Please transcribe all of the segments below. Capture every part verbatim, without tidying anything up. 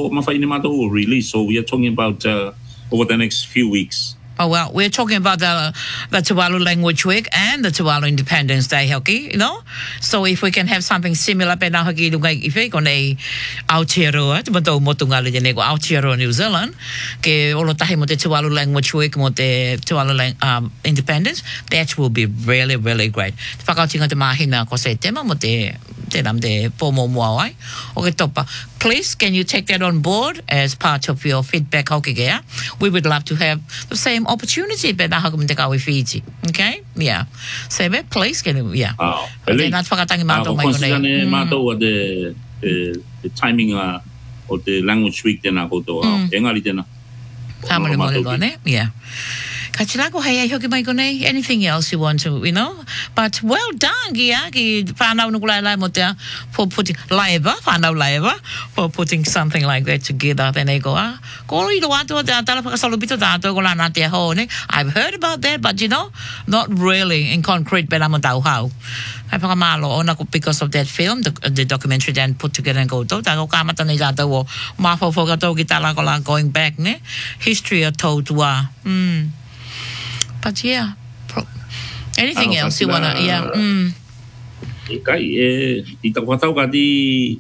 ko mafai ni mato release. So we are talking about uh, over the next few weeks. Oh, well, we're talking about the, the Tuvalu Language Week and the Tuvalu Independence Day, hockey, you know? So if we can have something similar, pena hockey, if we can Aotearoa, tumato mo tungali dyan ko Aotearoa New Zealand, ke olo tahi mo te Tuvalu Language Week mo te Tuvalu um, Independence, that will be really, really great. Whakautinga te mahina ko se tema mo te te nam te pomo moai. Okay, topa. Please, can you take that on board as part of your feedback, hockey? We would love to have the same opportunity, but I haven't taken Fiji. Okay, yeah. So, please, can you, yeah. Oh, okay, not forgetting about my name. Mato the the the timing uh, of the language week then I go to Engali then. Hammer mo yeah. Kachilako haya hoki mai kone. Anything else you want to, you know? But well done, Gia. Ki whanau nukulai lai mo tea for putting laiva, whanau laiva, for putting something like that together. Then they go, ah, ko i lo ato te atala whakasalubito tato ko lana te hone. I've heard about that, but you know, not really in concrete, but I'm a tau hau. Ai whakamalo ona ko because of that film, the, the documentary then put together and go to. Tako kamata ni tato wo mawhawhau kato ki tala ko lang going back, ne? History are told to a, hmm. But yeah, pro- anything ah, else you wanna? Yeah. Mm. Kai e i ta kwatau ka di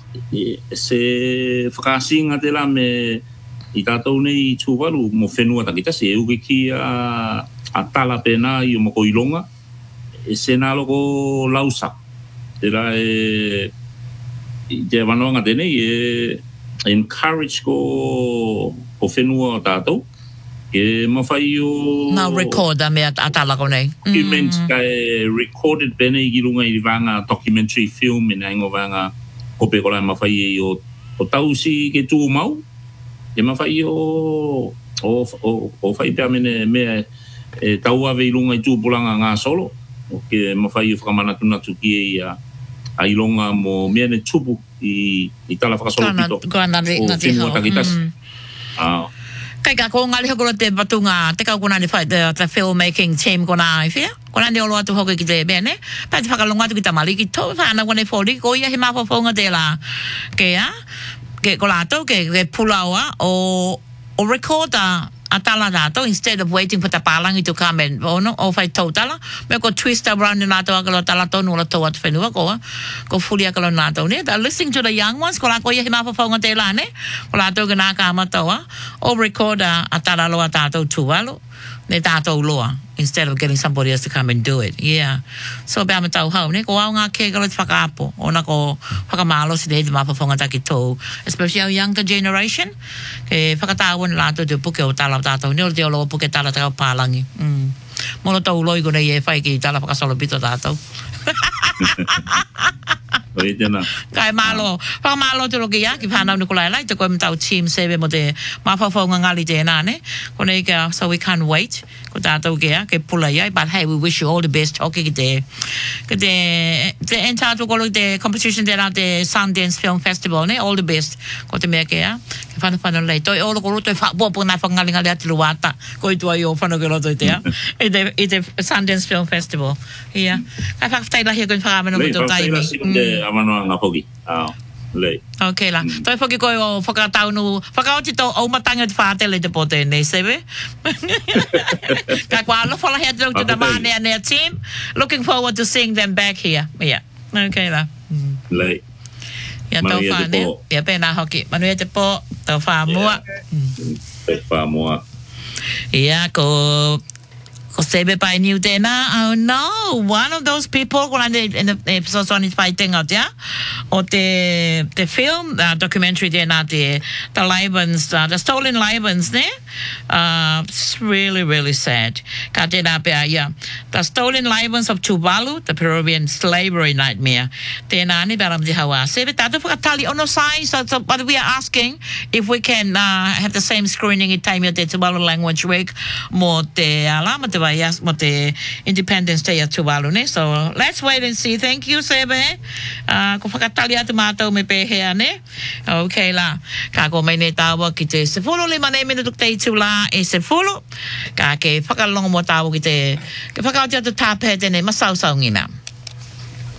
se whakasinga te la me i tātou nei tūwaru mo whenua takita se uke ki a, a tala pena i o mako ilonga e se nā loko lausa te la e i te wanoanga tenei e encourage ko ko whenua tātou ke mawhai o na record me atala ko nei document kai recorded bene i runga i vanga documentary film in aingo vanga ko pe ko la mawhai o o tausi ke tu mau ke mawhai o o o o fai pe mene me e tau ave i runga i tu pulanga nga solo o ke mawhai o whakamana tuna tuki i a a ilonga mo mene tupu i i tala whakasolo pito o whenua takitas ah kai ka ko ngali ko te batunga te ka ko nani fight the, the filmmaking team ko na ifia ko nani olo atu hoki ki te bene pa te whakalonga tu ki tamali ki to whana ko nei fori ko ia he mafa fonga te la ke a ke ko lato ke ke pulawa o o recorder atala dato instead of waiting for the palangi to come and oh no o fai totala me ko twist around na to akalo tala tonu la to at fenua ko ko fuli akalo na to ne that listening to the young ones ko la ko ye ma fa fonga te la ne ko la to na ka ma to o recorder atala lo atato tualo ne tato loa instead of getting somebody else to come and do it yeah so ba ma tau hau ne ko au nga ke ko whakaapo ona ko whakamalo si de ma fa fonga ta ki to especially our younger generation ke whakatawon la to te puke o tala tato ne o te olo puke tala ta palangi mm mo lo tau loi ko ne e fai ki tala whakasolo pito tato Oi tena. Kai malo, pa malo te roki ya ki whanau ni kulai lai te koe mtau team sebe mo te mawhawhaunga ngali tēnā ne. Ko nei ka, so we can't wait. Ko tātou kia, ke pula iai, but hey, we wish you all the best. Hoki ki te, ki te, te entātou kolo te competition tēnā te Sundance Film Festival ne, all the best. Ko te mea kia, ke whanu whanu lei. Toi olo kolo toi whapuapu nai whangali ngali ati luata. Ko i tua i o whanu ke roto i te, i te, i te Sundance Film Festival. Ia. Kai whakatei lahi a koe whakamena mo tō taimi. Amano nga pogi. Ah, lei. Okay la. Mm. Toi foki koe o whakatau nu, whakaoti tō au matanga te whātele te pote nei, sebe? Ka kua alofa lahi atu te tamane and their team. Looking forward to seeing them back here. Yeah. Okay la. Mm. Lei. Ia tau whāne. Ia pēnā hoki. Manuia te po, tau whāmua. Te whāmua. Ia ko... Ko sebe pai niu tēnā, oh no, one of those people, ko nande in the episode on his fighting out, yeah? O te, te film, uh, documentary tēnā, te, the Libans, uh, the stolen Libans, ne? Uh, it's really, really sad. Ka tēnā pēr, yeah. The stolen Libans of Tuvalu, the Peruvian slavery nightmare. Tēnā ni taram te hawa. Sebe tātou whakatali ono sai, so, so, but we are asking if we can uh, have the same screening in time o te Tuvalu Language Week, mo te alama te yes, mo te Independence Day at Tuvalu ne. So let's wait and see. Thank you, Sebe. Uh, ko whakatali atu mātou me pēhea ne. Okay la. Ka ko mai ne tāua ki te sepulu lima nei minutu te itu la e sepulu. Ka ke whakalongo mo tāua ki te ke whakauti atu tāpē tene masausau ngina.